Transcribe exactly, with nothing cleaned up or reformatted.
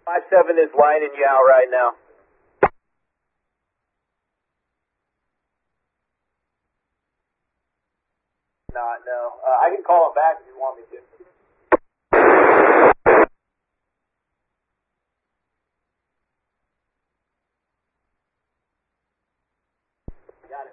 five seven is lining you out right now. Not, no. Uh, I can call him back if you want me to.